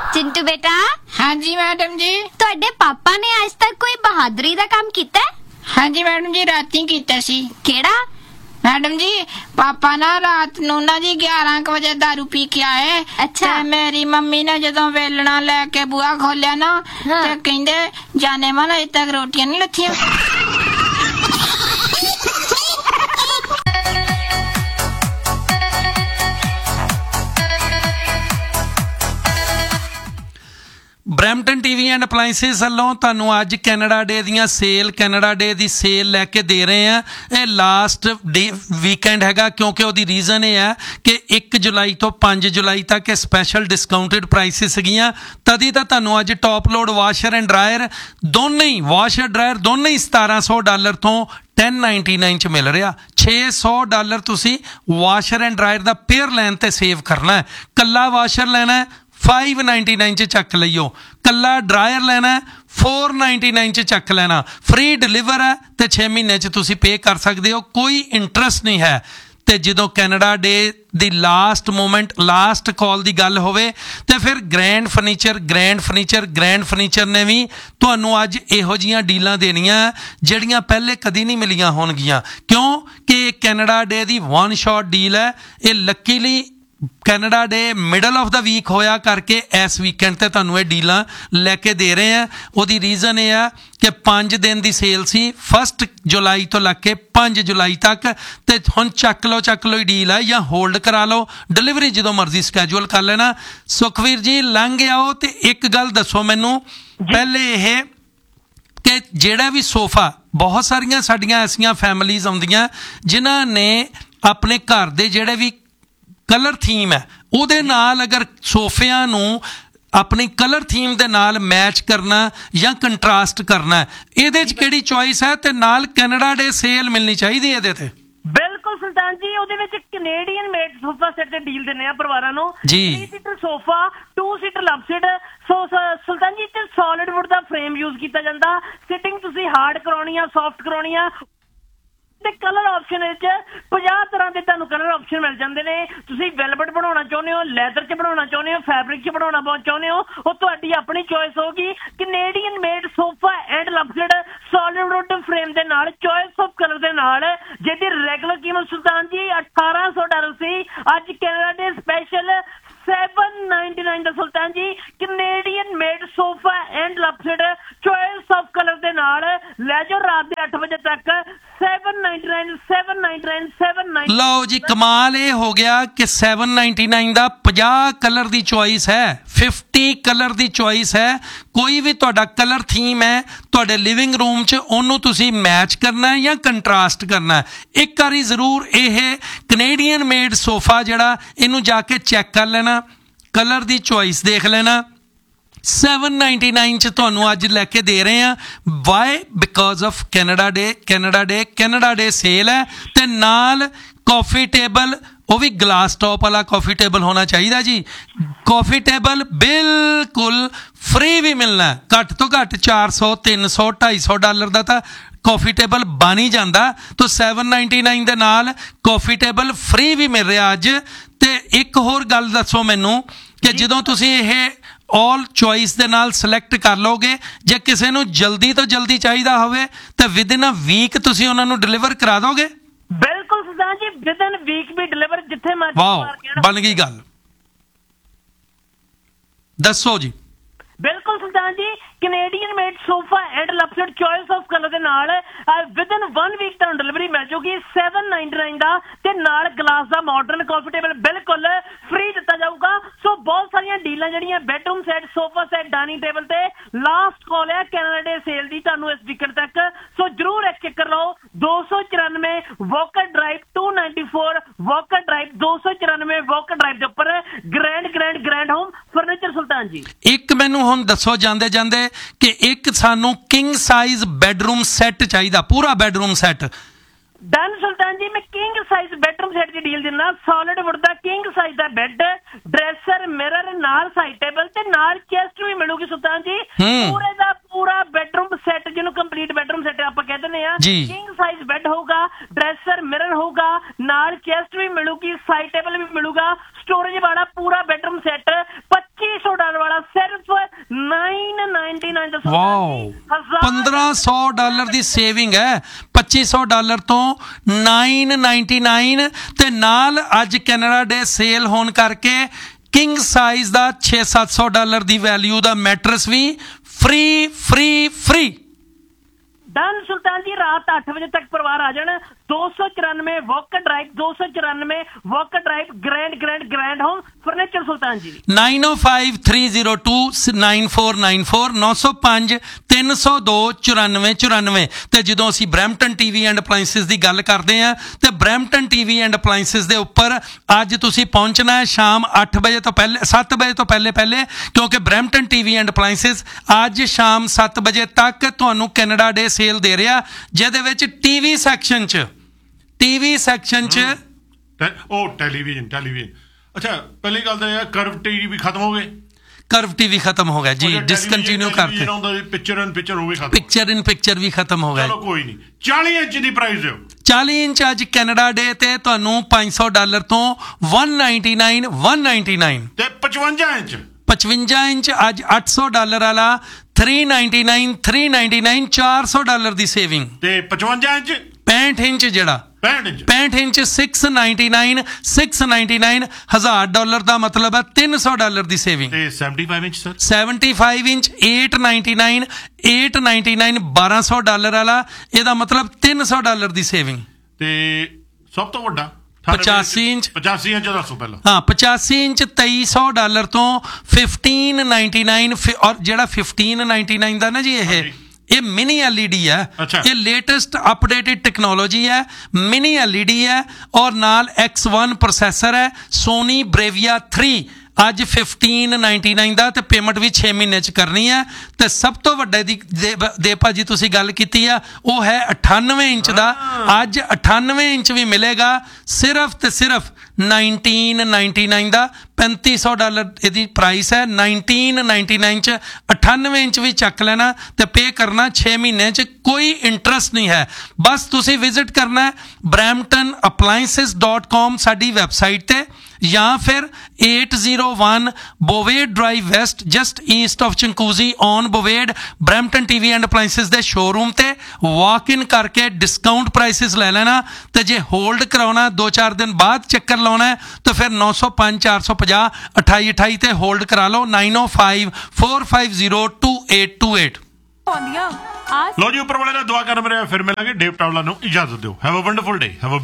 चिंटू बेटा। हाँ जी मैडम जी। तुहाडे पापा ने आज तक कोई बहादुरी दा काम कीता है? हाँ जी मैडम जी, राती कीता सी। केड़ा? मैडम जी पापा ना रात नू ना जी 11 बजे दारू पी के आए। अच्छा। ते मेरी मम्मी ने जदों वेलना लेके बुआ खोलिया ना ते कहंदे जाने मन अजे तक रोटियां नहीं लथियां। ब्रैम्पटन टीवी एंड अपलाइंसिस वालों तुहानूं अज कैनेडा डे दियां सेल कैनेडा डे दी सेल लैके दे रहे हैं। ये लास्ट डे वीकेंड हैगा क्योंकि उसदी रीजन ये है कि 1 जुलाई तो 5 जुलाई तक ये स्पैशल डिस्काउंटेड प्राइसिस हैगियां। तदी तां तुहानूं अज top load washer and dryer दोनों ही वाशर ड्रायर दोनों ही $1700 तो $1099 च मिल रहा। $600 तुसी वाशर एंड ड्रायर का पेयर लैन ते सेव करना है। कल्ला वाशर लेना है $599 च चक लियो, कल्ला ड्रायर लेना है $499 च चक लेना। फ्री डिलीवर है तो 6 महीने च तुसी पे कर सकते हो, कोई इंटरस्ट नहीं है। तो जो कैनेडा डे दी लास्ट मोमेंट लास्ट कॉल की गल होवे तो फिर ग्रैंड फर्नीचर ने भी तुहानूं अज इहो जिहियां डीलां देनियां जिहड़ियां पहले कदी नहीं मिलियां होणगियां। क्यों कि कैनेडा डे दी वन शॉट डील है। ये luckily Canada day middle of the week होया करके इस वीकेंड ते तुहानूं ये डीलां लैके दे रहे हैं। उसदी रीजन ये है कि 5 दिन की सेल सी 1 जुलाई तो लैके 5 जुलाई तक। तो हुण चक लो ही डील है, या होल्ड करा लो, डिलीवरी जो मर्जी स्कैजूअल कर लेना। सुखवीर जी लंघ आओ तो एक गल दसो मैनू पहले ये कि जिहड़ा भी सोफा, बहुत सारियां साडियां ऐसियां फैमिलीज आउंदियां जिन्हां ने अपने घर दे जिहड़े भी कलर थीम है उहदे नाल अगर सोफियां नूं अपनी कलर थीम दे नाल मैच करना या कंट्रास्ट करना है, इहदे च किहड़ी चॉइस है ते नाल कैनेडा डे सेल मिलनी चाहिदी इहदे ते? बिल्कुल सुल्तान जी, ਉਹਦੇ ਵਿੱਚ ਕੈਨੇਡੀਅਨ ਮੇਡ ਸੋਫਾ ਸੈੱਟ ਤੇ ਡੀਲ ਦਿੰਨੇ ਆ ਪਰਿਵਾਰਾਂ ਨੂੰ। 3 ਸੀਟਰ ਸੋਫਾ, 2 ਸੀਟਰ ਲਵ ਸੀਟ। ਸੋ ਸੁਲਤਾਨ ਜੀ ਤੇ ਸੋਲਿਡ ਵੁੱਡ ਦਾ ਫਰੇਮ ਯੂਜ਼ ਕੀਤਾ ਜਾਂਦਾ। ਸਿਟਿੰਗ ਤੁਸੀਂ ਹਾਰਡ ਕਰਾਉਣੀ ਆ, ਸੌਫਟ ਕਰਾਉਣੀ ਆ ਤੇ ਕਲਰ ਆਪਸ਼ਨ ਵਿੱਚ 50 ਤਰ੍ਹਾਂ ਦੇ ਤੁਹਾਨੂੰ ਕਲਰ ਆਪਸ਼ਨ ਮਿਲ ਜਾਂਦੇ ਨੇ। ਤੁਸੀਂ ਵੈਲਵਟ ਬਣਾਉਣਾ ਚਾਹੁੰਦੇ ਹੋ, ਲੈਦਰ 'ਚ ਬਣਾਉਣਾ ਚਾਹੁੰਦੇ ਹੋ, ਫੈਬਰਿਕ 'ਚ ਬਣਾਉਣਾ ਚਾਹੁੰਦੇ ਹੋ, ਉਹ ਤੁਹਾਡੀ ਆਪਣੀ ਚੋਇਸ ਹੋਗੀ। Canadian made sofa and ਲਵਸਡ solid wood frame ਦੇ ਨਾਲ ਚੋਇਸ ਆਫ ਕਲਰ ਦੇ ਨਾਲ, ਜਿਹਦੀ ਰੈਗੂਲਰ ਕੀਮਤ ਸੁਲਤਾਨ ਜੀ $1800 ਸੀ, ਅੱਜ ਕੈਨੇਡਾ ਦੇ ਸਪੈਸ਼ਲ $799 ਦਾ ਸੁਲਤਾਨ ਜੀ। Canadian made sofa and ਲਵਸਡ choice of colour ਦੇ ਨਾਲ ਲੈ ਜਾਓ ਰਾਤ ਦੇ 8 ਵਜੇ ਤੱਕ। $799 लो जी, कमाल ये हो गया कि $799 का 50 कलर की चॉइस है, 50 कलर की चॉइस है। कोई भी तुहाडा कलर थीम है तुहाडे लिविंग रूम च ओनू तुसी मैच करना है या कंट्रास्ट करना है। एक बारी जरूर ये कनेडियन मेड सोफा जिहड़ा इनू जाके चैक कर लेना, कलर की चॉइस देख लेना। $799 च तुहानूं अज लैके दे रहे हैं। Y? Because of Canada day cell है। ते नाल कॉफी टेबल, वो भी ग्लास टॉप वाला कॉफी टेबल होना चाहिए जी। कॉफी टेबल बिल्कुल फ्री भी मिलना है, घट तो घट $400 $300 $250 का तो कॉफी टेबल बन ही जाता। तो $799 दे नाल कॉफी टेबल फ्री भी मिल रहा अज। ते एक होर गल दसो मैनू कि जदों तुसीं ये ऑल चॉइस दे नाल सिलेक्ट कर लोगे, जे किसी नूं जल्दी तो जल्दी चाहिए होवे तो विदिन अ वीक तुसीं उन्हां नूं डिलीवर करा दोगे? बिल्कुल सुल्तान जी, विदिन वीक भी डिलीवर जिथे मर्जी। वाह, बन गई गल। दसो जी। बिल्कुल सुल्तान जी, Canadian made sofa and लवसेट choice of colour दे नाल विदिन 1 वीक ਤੁਹਾਨੂੰ डिलीवरी मिल जाऊगी $799 ਦਾ ਤੇ ਨਾਲ ਗਲਾਸ ਦਾ ਮਾਡਰਨ ਕਾਫੀ ਟੇਬਲ ਬਿਲਕੁਲ ਫ੍ਰੀ ਦਿੱਤਾ ਜਾਊਗਾ। ਸੋ ਬਹੁਤ ਸਾਰੀਆਂ ਡੀਲਾਂ ਜਿਹੜੀਆਂ bedroom set, sofa set, dining table ਤੇ ਲਾਸਟ ਕਾਲ ਹੈ ਕੈਨੇਡਾ ਡੇ ਸੇਲ ਦੀ ਤੁਹਾਨੂੰ ਇਸ ਵੀਕਐਂਡ ਤੱਕ। ਸੋ ਜਰੂਰ ਇੱਕ ਚੱਕਰ ਲਾਓ। 294 walker drive 294 walker drive 294 walker drive ਦੇ ਉੱਪਰ ਗ੍ਰੈਂਡ ਹੋਮ ਫਰਨੀਚਰ ਸੁਲਤਾਨ ਜੀ। ਇੱਕ ਮੈਨੂੰ ਹੁਣ ਦੱਸੋ ਜਾਂਦੇ ਜਾਂਦੇ कि एक सानू किंग साइज बेडरूम सेट चाहिए, पूरा बेडरूम सेट। डन सुल्तान जी, मैं किंग साइज बेडरूम सेट की डील दिना। सॉलिड वुड दा किंग साइज दा बेड, ड्रेसर, मिरर, नाल साइड टेबल ते नाल चेस्ट भी मिलूगी सुल्तान जी। पूरे दा पूरा बेडरूम सेट जिन्हों कंप्लीट बेडरूम सेट आप कह देने हैं। किंग साइज बेड होगा, ड्रेसर, मिरर होगा, नाल चेस्ट भी मिलूगी, साइड टेबल भी मिलूगा, स्टोरेज वाला पूरा बेडरूम सेट $2500 वाला सिर्फ ਵਾਓ $1500 ਦੀ ਸੇਵਿੰਗ ਹੈ $2500 ਤੋਂ $999 ਤੇ ਨਾਲ ਅੱਜ ਕੈਨੇਡਾ ਡੇ ਸੇਲ ਹੋਣ ਕਰਕੇ ਕਿੰਗ ਸਾਈਜ਼ ਦਾ $600-700 ਦੀ ਵੈਲਿਊ ਦਾ ਮੈਟਰਸ ਵੀ ਫ੍ਰੀ डन सुल्तान जी रात 8 बजे तक परिवार आ जाना 294 walker drive 294 walker drive grand home furniture सुल्तान जी 9053029494 905-302-9494 ਤੇ ਜਦੋਂ ਅਸੀਂ ਬਰੈਂਪਟਨ ਟੀਵੀ ਐਂਡ ਅਪਲਾਈਐਂਸਿਸ ਦੀ ਗੱਲ ਕਰਦੇ ਆ ਤੇ ਬਰੈਂਪਟਨ ਟੀਵੀ ਐਂਡ ਅਪਲਾਈਐਂਸਿਸ ਦੇ ਉੱਪਰ ਅੱਜ ਤੁਸੀਂ ਪਹੁੰਚਣਾ ਹੈ ਸ਼ਾਮ 8 ਵਜੇ ਤੋਂ ਪਹਿਲੇ 7 ਵਜੇ ਤੋਂ ਪਹਿਲੇ ਕਿਉਂਕਿ ਬਰੈਂਪਟਨ ਟੀਵੀ ਐਂਡ ਅਪਲਾਈਐਂਸਿਸ ਅੱਜ ਸ਼ਾਮ 7 ਵਜੇ ਤੱਕ ਤੁਹਾਨੂੰ ਕੈਨੇਡਾ ਡੇ ਸੇਲ ਦੇ ਰਿਹਾ ਜਿਹਦੇ ਵਿੱਚ ਟੀਵੀ ਸੈਕਸ਼ਨ ਚ ਉਹ ਟੈਲੀਵਿਜ਼ਨ ਅੱਛਾ ਪਹਿਲੀ ਗੱਲ ਤਾਂ ਇਹ ਕਰਵ ਟੀਵੀ ਵੀ ਖਤਮ ਹੋ ਗਏ कर्व टीवी खत्म हो गया जी डिसकंटिन्यू करते पिक्चर इन पिक्चर भी खत्म हो गया चलो कोई नहीं 40 इंच ਦੀ ਪ੍ਰਾਈਸ ਦਿਓ 40 ਇੰਚ ਅੱਜ ਕੈਨੇਡਾ ਡੇ ਤੇ ਤੁਹਾਨੂੰ $500 ਤੋਂ $199 ਤੇ 55 ਇੰਚ 55 ਇੰਚ ਅੱਜ $800 ਵਾਲਾ $399 $400 ਦੀ ਸੇਵਿੰਗ ਤੇ 55 ਇੰਚ 65 ਇੰਚ ਜਿਹੜਾ 65 ਇੰਚ $699 $1,000 ਦਾ ਮਤਲਬ ਹੈ $300 ਦੀ ਸੇਵਿੰਗ ਤੇ 75 ਇੰਚ ਸਰ 75 ਇੰਚ $899 $1,200 ਵਾਲਾ ਇਹਦਾ ਮਤਲਬ $300 ਦੀ ਸੇਵਿੰਗ ਤੇ ਸਭ ਤੋਂ ਵੱਡਾ 85 ਇੰਚ ਦੱਸੋ ਪਹਿਲਾਂ ਹਾਂ 85 ਇੰਚ $2,300 ਤੋਂ $1,599 ਔਰ ਜਿਹੜਾ $1,599 ਦਾ ਨਾ ਜੀ ਇਹ मिनी LED है ये लेटेस्ट अपडेटेड टेक्नोलॉजी है मिनी LED है और नाल X1 प्रोसेसर है सोनी ब्रेविया 3 ਅੱਜ $1,599 ਦਾ ਤੇ ਪੇਮੈਂਟ ਵੀ 6 ਮਹੀਨੇ ਚ ਕਰਨੀ ਹੈ ਤੇ ਸਭ ਤੋਂ ਵੱਡੇ ਦੀ ਦੇ ਭਾਜੀ ਤੁਸੀਂ ਗੱਲ ਕੀਤੀ ਆ ਉਹ ਹੈ 98 ਇੰਚ ਦਾ ਅੱਜ 98 ਇੰਚ ਵੀ ਮਿਲੇਗਾ ਸਿਰਫ ਤੇ ਸਿਰਫ $1999 ਦਾ $3,500 ਇਹਦੀ ਪ੍ਰਾਈਸ ਹੈ 1999 ਚ 98 ਇੰਚ ਵੀ ਚੱਕ ਲੈਣਾ ਤੇ ਪੇ ਕਰਨਾ 6 ਮਹੀਨੇ ਚ ਕੋਈ ਇੰਟਰਸਟ ਨਹੀਂ ਹੈ ਬਸ ਤੁਸੀਂ ਵਿਜ਼ਿਟ ਕਰਨਾ ਹੈ bramptonappliances.com ਸਾਡੀ ਵੈਬਸਾਈਟ ਤੇ ਜਾਂ ਫਿਰ 801 ਬੋਵੇਡ drive West just East of ਚੰਕੂਜ਼ੀ on ਬੋਵੇਡ Brampton TV and ਅਪਲਾਈਐਂਸਿਸ ਦੇ ਸ਼ੋਰੂਮ ਤੇ ਵਾਕ ਇਨ ਕਰਕੇ ਡਿਸਕਾਊਂਟ ਪ੍ਰਾਈਸਿਸ ਲੈ ਲੈਣਾ ਤੇ ਜੇ ਹੋਲਡ ਕਰਾਉਣਾ 2-4 ਦਿਨ ਬਾਅਦ ਚੱਕਰ ਲਾਉਣਾ ਤਾਂ ਫਿਰ 905-450-2828 ਤੇ ਹੋਲਡ ਕਰਾ ਲਓ 9054502828 ਲੋ ਜੀ ਉੱਪਰ ਵਾਲੇ ਦਾ ਦੁਆ ਕਰ ਮੇਰੇ ਫਿਰ ਮਿਲਾਂਗੇ ਡੇਵ ਟਾਵਲਾ ਨੂੰ ਇਜਾਜ਼ਤ ਦਿਓ ਹੈਵ ਅ ਵੰਡਰਫੁਲ ਡੇ